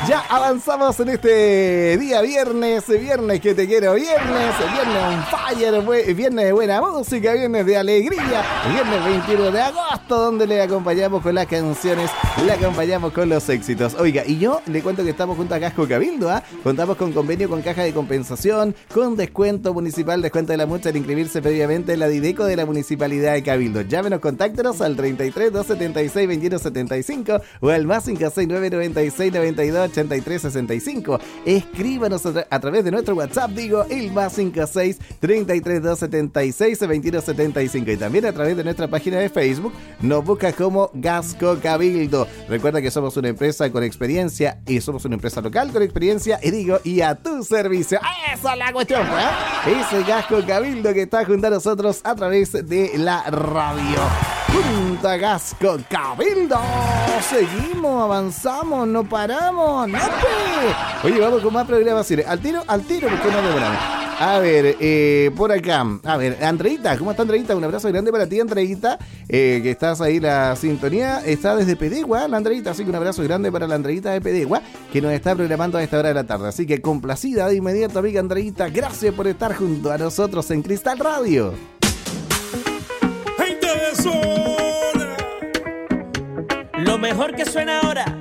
Ya avanzamos en este día viernes que te quiero, viernes on fire, viernes de buena música, viernes de alegría, viernes 21 de agosto, donde le acompañamos con las canciones, le acompañamos con los éxitos. Oiga, y yo le cuento que estamos junto a Gasco Cabildo, contamos con convenio con caja de compensación, con descuento municipal, descuento de la multa al inscribirse previamente en la Dideco de la Municipalidad de Cabildo. Llámenos, contáctenos al 33 276 2175 o al más 569 96 92 83 65. Escríbanos a través de nuestro WhatsApp, el más 56 33 276 2175, y también a través de nuestra página de Facebook. Nos busca como Gasco Cabildo. Recuerda que somos una empresa con experiencia y somos una empresa local con experiencia y a tu servicio. ¡Esa es la cuestión! Ese Gasco Cabildo que está junto a nosotros a través de la radio. Junto a Gasco Cabildo. Seguimos, avanzamos, no paramos. ¡No! Oye, vamos con más programaciones. Al tiro, porque no demoramos. A ver, por acá. A ver, Andreita, ¿cómo está Andreita? Un abrazo grande para ti, Andreita, que estás ahí, la sintonía está desde Pedegua, la Andreita, así que un abrazo grande para la Andreita de Pedegua, que nos está programando a esta hora de la tarde. Así que complacida de inmediato, amiga Andreita, gracias por estar junto a nosotros en Cristal Radio. Lo mejor que suena ahora